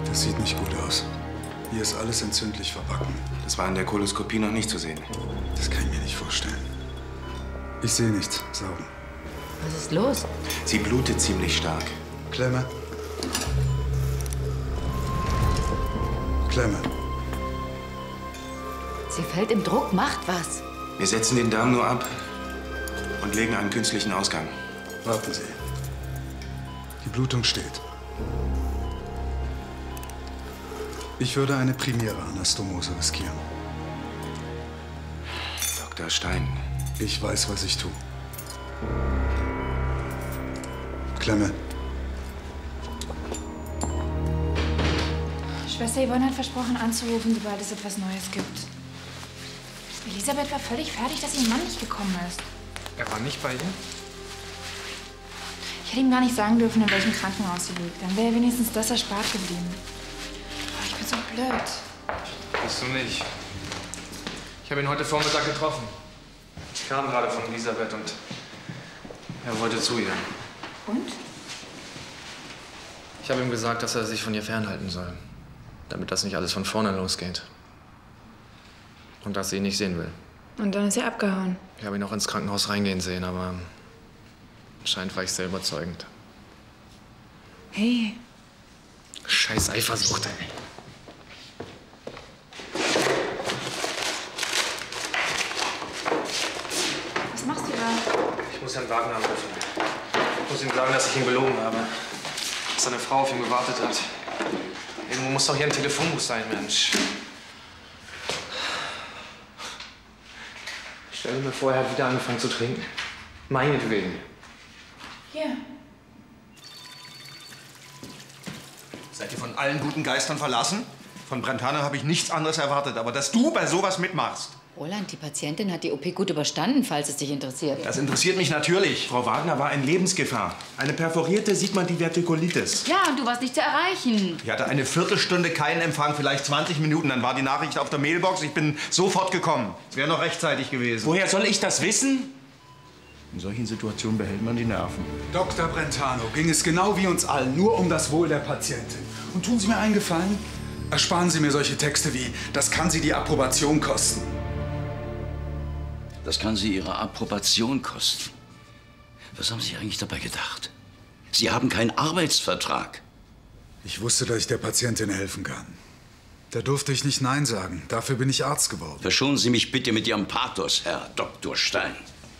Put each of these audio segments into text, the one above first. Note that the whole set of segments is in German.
Das sieht nicht gut aus. Hier ist alles entzündlich verbacken. Das war in der Koloskopie noch nicht zu sehen. Das kann ich mir nicht vorstellen. Ich sehe nichts. Saugen. Was ist los? Sie blutet ziemlich stark. Klemme. Klemme. Sie fällt im Druck, macht was. Wir setzen den Darm nur ab und legen einen künstlichen Ausgang. Warten Sie. Die Blutung steht. Ich würde eine primäre Anastomose riskieren. Dr. Stein. Ich weiß, was ich tue. Klemme. Schwester Yvonne hat versprochen, anzurufen, sobald es etwas Neues gibt. Elisabeth war völlig fertig, dass ihr Mann nicht gekommen ist. Er war nicht bei ihr? Ich hätte ihm gar nicht sagen dürfen, in welchem Krankenhaus sie liegt. Dann wäre wenigstens das erspart geblieben. Oh, ich bin so blöd. Bist du nicht. Ich habe ihn heute Vormittag getroffen. Ich kam gerade von Elisabeth und er wollte zu ihr. Und? Ich habe ihm gesagt, dass er sich von ihr fernhalten soll, damit das nicht alles von vorne losgeht. Und dass sie ihn nicht sehen will. Und dann ist er abgehauen. Ich habe ihn auch ins Krankenhaus reingehen sehen, aber anscheinend war ich sehr überzeugend. Hey. Scheiß Eifersucht, ey. Was machst du da? Ich muss Herrn Wagner anrufen. Ich muss ihm sagen, dass ich ihn belogen habe. Dass seine Frau auf ihn gewartet hat. Irgendwo muss doch hier ein Telefonbuch sein, Mensch. Stell dir mir vor, er hat wieder angefangen zu trinken. Meinetwegen. Hier. Seid ihr von allen guten Geistern verlassen? Von Brentano habe ich nichts anderes erwartet. Aber dass du bei sowas mitmachst. Roland, die Patientin hat die OP gut überstanden, falls es dich interessiert. Das interessiert mich natürlich. Frau Wagner war in Lebensgefahr. Eine perforierte Sigmoid-Divertikulitis. Ja, und du warst nicht zu erreichen. Ich hatte eine Viertelstunde keinen Empfang, vielleicht 20 Minuten. Dann war die Nachricht auf der Mailbox. Ich bin sofort gekommen. Es wäre noch rechtzeitig gewesen. Woher soll ich das wissen? In solchen Situationen behält man die Nerven. Dr. Brentano, ging es genau wie uns allen nur um das Wohl der Patientin. Und tun Sie mir einen Gefallen? Ersparen Sie mir solche Texte wie, das kann Sie die Approbation kosten. Das kann Sie Ihre Approbation kosten. Was haben Sie eigentlich dabei gedacht? Sie haben keinen Arbeitsvertrag. Ich wusste, dass ich der Patientin helfen kann. Da durfte ich nicht Nein sagen. Dafür bin ich Arzt geworden. Verschonen Sie mich bitte mit Ihrem Pathos, Herr Dr. Stein.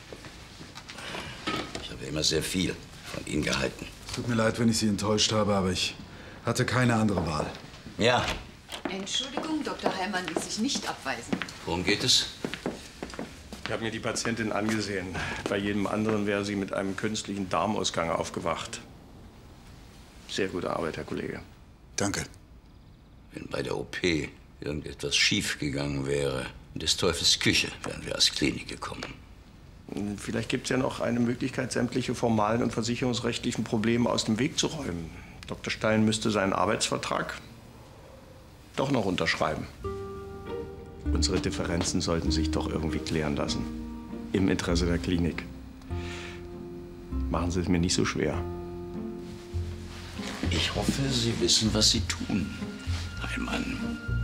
Ich habe immer sehr viel von Ihnen gehalten. Es tut mir leid, wenn ich Sie enttäuscht habe, aber ich hatte keine andere Wahl. Ja. Entschuldigung, Dr. Heilmann ließ sich nicht abweisen. Worum geht es? Ich habe mir die Patientin angesehen. Bei jedem anderen wäre sie mit einem künstlichen Darmausgang aufgewacht. Sehr gute Arbeit, Herr Kollege. Danke. Wenn bei der OP irgendetwas schiefgegangen wäre, in des Teufels Küche wären wir als Klinik gekommen. Vielleicht gibt es ja noch eine Möglichkeit, sämtliche formalen und versicherungsrechtlichen Probleme aus dem Weg zu räumen. Dr. Stein müsste seinen Arbeitsvertrag doch noch unterschreiben. Unsere Differenzen sollten sich doch irgendwie klären lassen. Im Interesse der Klinik. Machen Sie es mir nicht so schwer. Ich hoffe, Sie wissen, was Sie tun, Heilmann.